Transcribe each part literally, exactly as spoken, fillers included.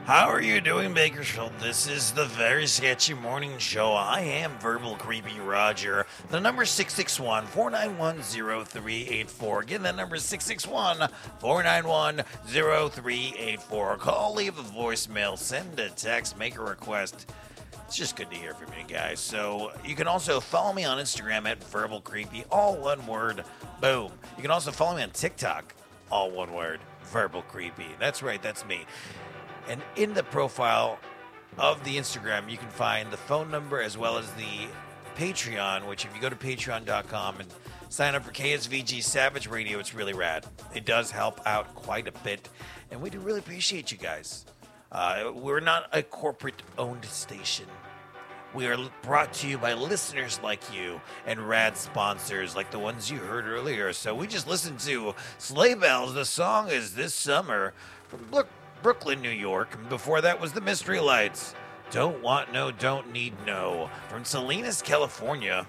How are you doing, Bakersfield? This is the Very Sketchy Morning Show. I am Verbal Creepy Roger. The number is six six one, four nine one, zero three eight four. Again, that number is six six one, four nine one, zero three eight four. Call, leave a voicemail, send a text, make a request. It's just good to hear from you guys. So you can also follow me on Instagram at Verbal Creepy, all one word, boom. You can also follow me on TikTok, all one word, Verbal Creepy. That's right, that's me. And in the profile of the Instagram, you can find the phone number as well as the Patreon, which if you go to patreon dot com and sign up for K S V G Savage Radio, it's really rad. It does help out quite a bit, and we do really appreciate you guys. Uh, we're not a corporate-owned station. We are brought to you by listeners like you and rad sponsors like the ones you heard earlier. So we just listened to Sleigh Bells. The song is This Summer from Look. Brooklyn, New York. Before that was the Mystery Lights. Don't Want No, Don't Need No. From Salinas, California.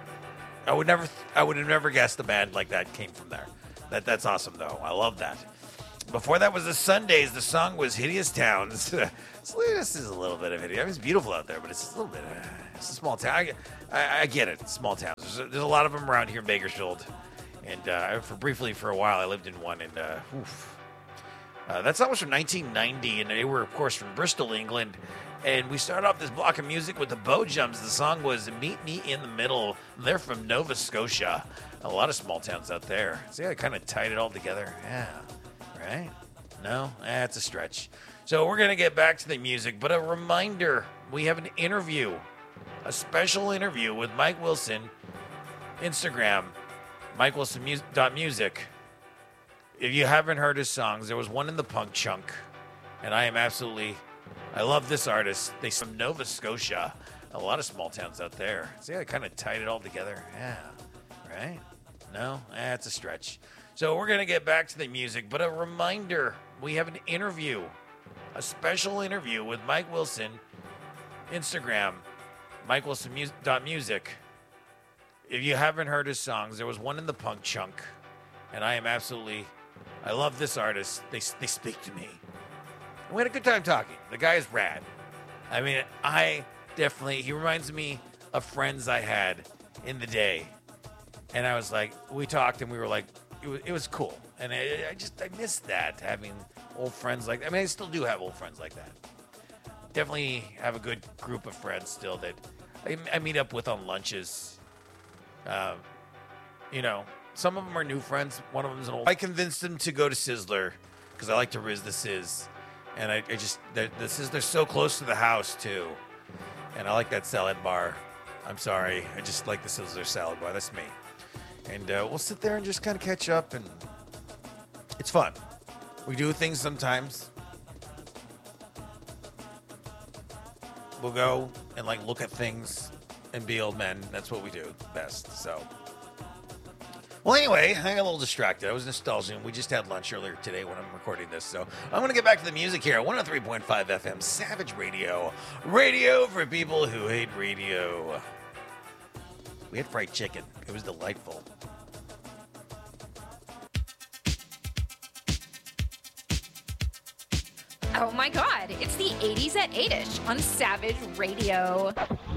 I would never, I would have never guessed the band like that came from there. That that's awesome though. I love that. Before that was the Sundays. The song was Hideous Towns. Salinas is a little bit of hideous. I mean, it's beautiful out there, but it's a little bit. Uh, it's a small town. I, I, I get it. Small towns. There's a, there's a lot of them around here in Bakersfield. And uh, for briefly for a while, I lived in one. And uh, oof. Uh, that song was from nineteen ninety, and they were, of course, from Bristol, England. And we started off this block of music with the Bow Jumps. The song was Meet Me in the Middle. They're from Nova Scotia. A lot of small towns out there. See, I kind of tied it all together. Yeah, right? No? That's a stretch. So we're going to get back to the music, but a reminder, we have an interview, a special interview with Mike Wilson. Instagram, mike wilson dot music. If you haven't heard his songs, there was one in the punk chunk, and I am absolutely, I love this artist. They're from Nova Scotia. A lot of small towns out there. See, I kind of tied it all together. Yeah, right? No? That's a stretch. So we're going to get back to the music, but a reminder, we have an interview, a special interview with Mike Wilson. Instagram, mike wilson dot music. If you haven't heard his songs, there was one in the punk chunk, and I am absolutely, I love this artist. They they speak to me. We had a good time talking. The guy is rad. I mean, I definitely, he reminds me of friends I had in the day. And I was like, we talked and we were like, it was, it was cool. And I, I just, I missed that, having old friends like that. I mean, I still do have old friends like that. Definitely have a good group of friends still that I, I meet up with on lunches. Um, you know, some of them are new friends. One of them is an old. I convinced them to go to Sizzler because I like to Riz the Sizz, and I, I just the, the Sizzler's so close to the house too, and I like that salad bar. I'm sorry, I just like the Sizzler salad bar. That's me, and uh, we'll sit there and just kind of catch up, and it's fun. We do things sometimes. We'll go and like look at things and be old men. That's what we do best. So. Well, anyway, I got a little distracted. I was nostalgic. We just had lunch earlier today when I'm recording this. So I'm going to get back to the music here. one oh three point five F M, Savage Radio. Radio for people who hate radio. We had fried chicken. It was delightful. Oh my God, it's the eighties at eight-ish on Savage Radio.